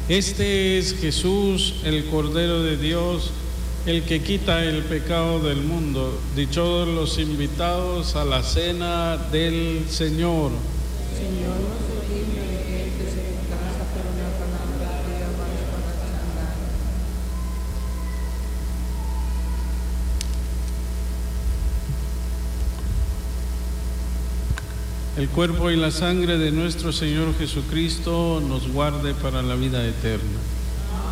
Este es Jesús, el Cordero de Dios, el que quita el pecado del mundo. Dichosos los invitados a la cena del Señor. Señor, no soy digno de que entres en mi casa, pero una palabra tuya bastará para sanar. El cuerpo y la sangre de nuestro Señor Jesucristo nos guarde para la vida eterna.